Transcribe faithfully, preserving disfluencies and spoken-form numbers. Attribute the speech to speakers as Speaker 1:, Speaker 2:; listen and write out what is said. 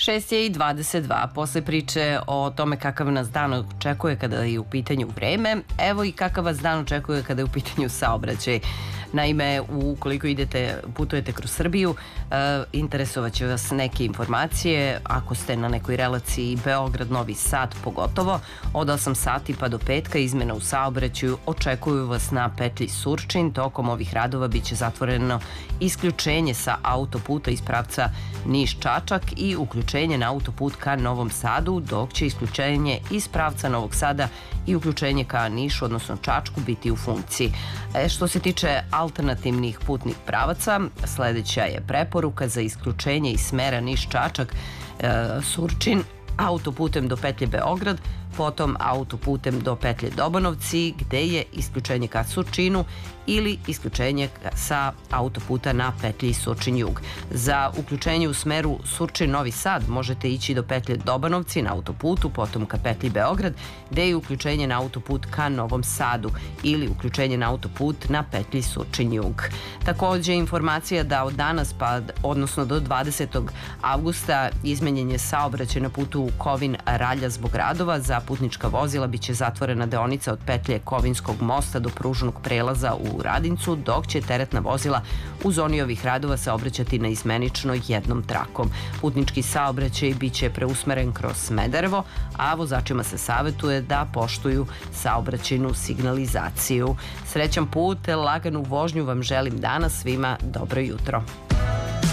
Speaker 1: šest je i dvadeset dva. Posle priče o tome kakav nas dan očekuje kada je u pitanju vreme, evo i kakav vas dan očekuje kada je u pitanju saobraćaj. Naime, ukoliko idete, putujete kroz Srbiju, e, interesovaće vas neke informacije. Ako ste na nekoj relaciji Beograd-Novi Sad, pogotovo, od osam sati pa do petka izmena u saobraćaju očekuju vas na petlji Surčin. Tokom ovih radova biće zatvoreno isključenje sa autoputa iz pravca Niš-Čačak i uključenje na autoput ka Novom Sadu, dok će isključenje iz pravca Novog Sada i uključenje ka Nišu, odnosno Čačku, biti u funkciji. E, što se tiče alternativnih putnih pravaca, sledeća je preporuka za isključenje iz smera Niš-Čačak, e, Surčin, autoputem do petlje Beograd, potom autoputem do petlje Dobanovci, gde je isključenje ka Surčinu, ili isključenje sa autoputa na petlji Surčin-Jug. Za uključenje u smeru Surčin-Novi Sad možete ići do petlje Dobanovci na autoputu, potom ka petlji Beograd, gde je uključenje na autoput ka Novom Sadu ili uključenje na autoput na petlji Surčin-Jug. Takođe, informacija da od danas, pa odnosno do dvadesetog avgusta, izmenjen je saobraćaj na putu Kovin-Ralja zbog radova. Za putnička vozila biće zatvorena deonica od petlje Kovinskog mosta do pružnog prelaza u Radincu, dok će teretna vozila u zoni ovih radova saobraćati na izmenično jednom trakom. Putnički saobraćaj biće preusmeren kroz Smederevo, a vozačima se savetuje da poštuju saobraćajnu signalizaciju. Srećan put, laganu vožnju vam želim danas svima. Dobro jutro.